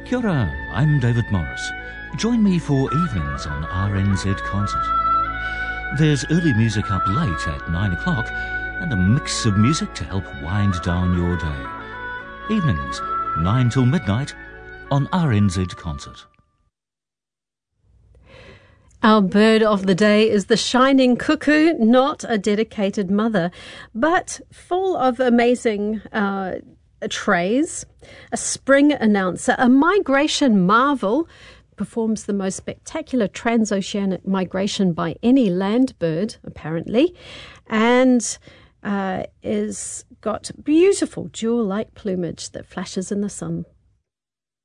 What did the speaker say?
Kia ora, I'm David Morris. Join me for evenings on RNZ Concert. There's early music up late at 9 o'clock and a mix of music to help wind down your day. Evenings, 9 till midnight on RNZ Concert. Our bird of the day is the shining cuckoo, not a dedicated mother, but full of amazing trays, a spring announcer, a migration marvel, performs the most spectacular transoceanic migration by any land bird, apparently, and is got beautiful jewel-like plumage that flashes in the sun.